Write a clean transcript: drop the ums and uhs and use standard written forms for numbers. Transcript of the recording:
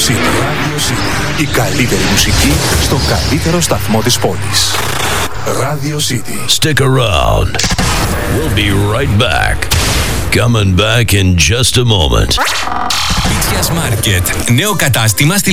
Radio City. Η καλύτερη μουσική στον καλύτερο σταθμό της πόλης. Radio City. Stick around. We'll be right back. Coming back in just a moment. Pizzas Market. Νέο κατάστημα στη